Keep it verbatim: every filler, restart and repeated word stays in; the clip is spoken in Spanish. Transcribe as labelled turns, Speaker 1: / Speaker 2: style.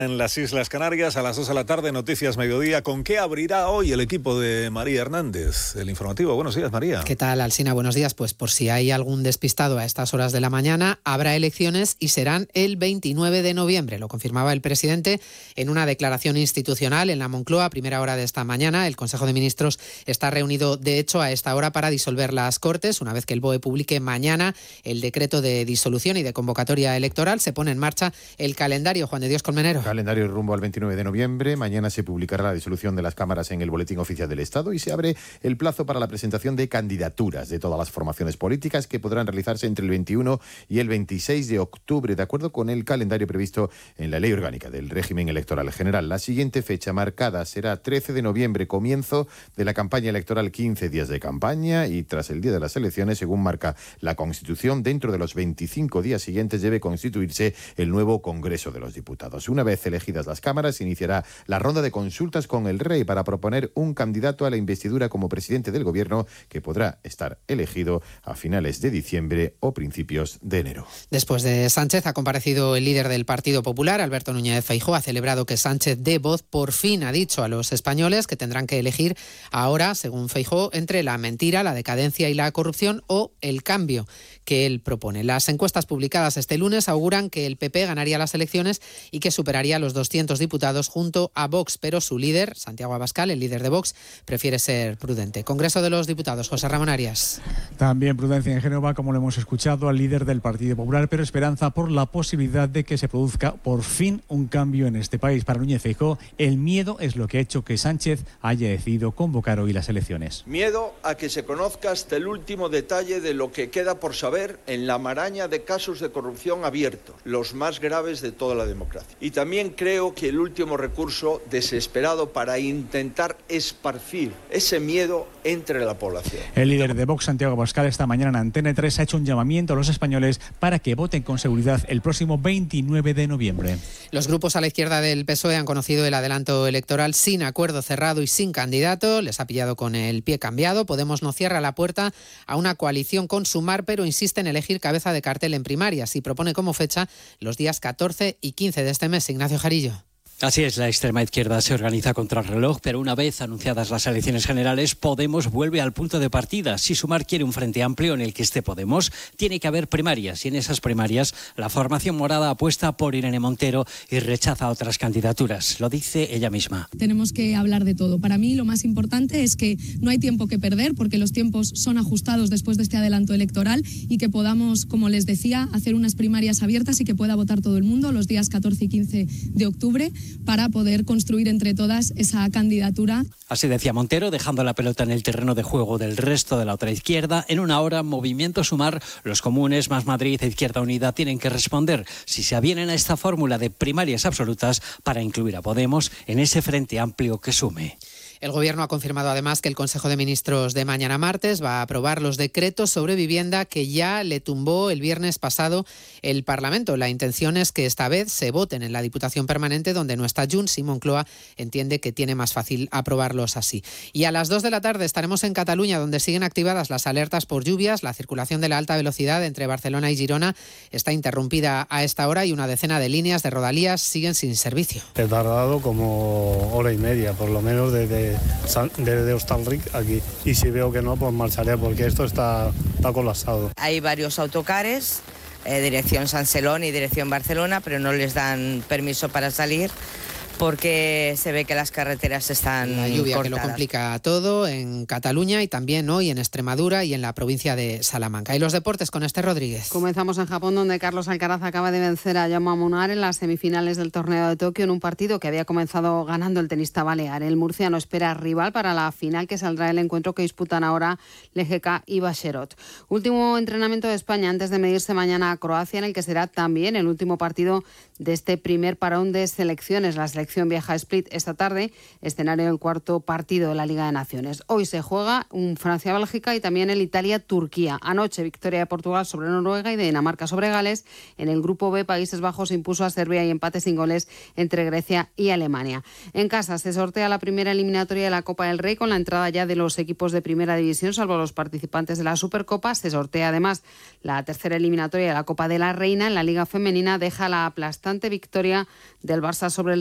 Speaker 1: En las Islas Canarias, a las dos de la tarde, Noticias Mediodía. ¿Con qué abrirá hoy el equipo de María Hernández? El informativo. Buenos días, María.
Speaker 2: ¿Qué tal, Alsina? Buenos días. Pues por si hay algún despistado a estas horas de la mañana, habrá elecciones y serán el veintinueve de noviembre. Lo confirmaba el presidente en una declaración institucional en la Moncloa a primera hora de esta mañana. El Consejo de Ministros está reunido, de hecho, a esta hora para disolver las Cortes. Una vez que el B O E publique mañana el decreto de disolución y de convocatoria electoral, se pone en marcha el calendario. Juan de Dios Colmenero.
Speaker 3: Calendario rumbo al veintinueve de noviembre. Mañana se publicará la disolución de las cámaras en el Boletín Oficial del Estado y se abre el plazo para la presentación de candidaturas de todas las formaciones políticas que podrán realizarse entre el veintiuno y el veintiséis de octubre, de acuerdo con el calendario previsto en la Ley Orgánica del Régimen Electoral General. La siguiente fecha marcada será trece de noviembre, comienzo de la campaña electoral, quince días de campaña, y tras el día de las elecciones, según marca la Constitución, dentro de los veinticinco días siguientes debe constituirse el nuevo Congreso de los Diputados. Una vez elegidas las cámaras, iniciará la ronda de consultas con el rey para proponer un candidato a la investidura como presidente del gobierno, que podrá estar elegido a finales de diciembre o principios de enero.
Speaker 2: Después de Sánchez ha comparecido el líder del Partido Popular, Alberto Núñez Feijóo. Ha celebrado que Sánchez dé voz. Por fin ha dicho a los españoles que tendrán que elegir ahora, según Feijóo, entre la mentira, la decadencia y la corrupción o el cambio que él propone. Las encuestas publicadas este lunes auguran que el P P ganaría las elecciones y que superaría los doscientos diputados junto a Vox, pero su líder, Santiago Abascal, el líder de Vox, prefiere ser prudente. Congreso de los Diputados, José Ramón Arias.
Speaker 4: También prudencia en Génova, como lo hemos escuchado al líder del Partido Popular, pero esperanza por la posibilidad de que se produzca por fin un cambio en este país. Para Núñez Feijóo, el miedo es lo que ha hecho que Sánchez haya decidido convocar hoy las elecciones.
Speaker 5: Miedo a que se conozca hasta el último detalle de lo que queda por saber en la maraña de casos de corrupción abiertos, los más graves de toda la democracia. Y también creo que el último recurso desesperado para intentar esparcir ese miedo entre la población.
Speaker 4: El líder de Vox, Santiago Abascal, esta mañana en Antena tres ha hecho un llamamiento a los españoles para que voten con seguridad el próximo veintinueve de noviembre.
Speaker 2: Los grupos a la izquierda del P S O E han conocido el adelanto electoral sin acuerdo cerrado y sin candidato. Les ha pillado con el pie cambiado. Podemos no cierra la puerta a una coalición con Sumar, pero insiste en elegir cabeza de cartel en primarias y propone como fecha los días catorce y quince de este mes. Ignacio Jarillo.
Speaker 6: Así es, la extrema izquierda se organiza contra el reloj, pero una vez anunciadas las elecciones generales, Podemos vuelve al punto de partida. Si Sumar quiere un frente amplio en el que esté Podemos, tiene que haber primarias, y en esas primarias la formación morada apuesta por Irene Montero y rechaza otras candidaturas. Lo dice ella misma.
Speaker 7: Tenemos que hablar de todo. Para mí lo más importante es que no hay tiempo que perder, porque los tiempos son ajustados después de este adelanto electoral, y que podamos, como les decía, hacer unas primarias abiertas y que pueda votar todo el mundo los días catorce y quince de octubre. Para poder construir entre todas esa candidatura.
Speaker 6: Así decía Montero, dejando la pelota en el terreno de juego del resto de la otra izquierda. En una hora, Movimiento Sumar, los comunes, Más Madrid e Izquierda Unida tienen que responder si se avienen a esta fórmula de primarias absolutas para incluir a Podemos en ese frente amplio que sume.
Speaker 2: El Gobierno ha confirmado además que el Consejo de Ministros de mañana martes va a aprobar los decretos sobre vivienda que ya le tumbó el viernes pasado el Parlamento. La intención es que esta vez se voten en la Diputación Permanente, donde no está Junts, y Moncloa entiende que tiene más fácil aprobarlos así. Y a las dos de la tarde estaremos en Cataluña, donde siguen activadas las alertas por lluvias. La circulación de la alta velocidad entre Barcelona y Girona está interrumpida a esta hora y una decena de líneas de Rodalías siguen sin servicio.
Speaker 8: He tardado como hora y media, por lo menos, desde desde Hostalric aquí, y si veo que no, pues marcharé, porque esto está, está colapsado.
Speaker 9: Hay varios autocares, eh, dirección San Celón y dirección Barcelona, pero no les dan permiso para salir porque se ve que las carreteras están
Speaker 2: La lluvia
Speaker 9: cortadas.
Speaker 2: Que lo complica todo en Cataluña y también hoy en Extremadura y en la provincia de Salamanca. Y los deportes con Esther Rodríguez.
Speaker 10: Comenzamos en Japón, donde Carlos Alcaraz acaba de vencer a Jaume Munar en las semifinales del torneo de Tokio, en un partido que había comenzado ganando el tenista balear. El murciano espera rival para la final, que saldrá el encuentro que disputan ahora Lejeka y Basherot. Último entrenamiento de España antes de medirse mañana a Croacia, en el que será también el último partido de este primer parón de selecciones. Las selección viaja a Split esta tarde, escenario del cuarto partido de la Liga de Naciones. Hoy se juega un Francia-Bélgica y también el Italia-Turquía. Anoche, victoria de Portugal sobre Noruega y de Dinamarca sobre Gales. En el grupo B, Países Bajos impuso a Serbia y empate sin goles entre Grecia y Alemania. En casa se sortea la primera eliminatoria de la Copa del Rey con la entrada ya de los equipos de primera división, salvo los participantes de la Supercopa. Se sortea además la tercera eliminatoria de la Copa de la Reina. En la Liga Femenina deja la aplastante victoria del Barça sobre el